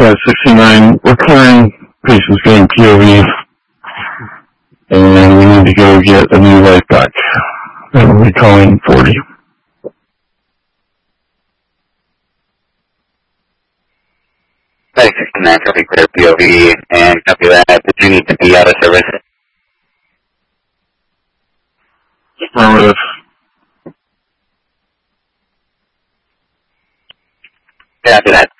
69, recurring patients getting POV, and we need to go get a new life back. And we're calling 40. Life 69, copy clear POV, and copy that. Did you need to be out of service? Affirmative. Copy that.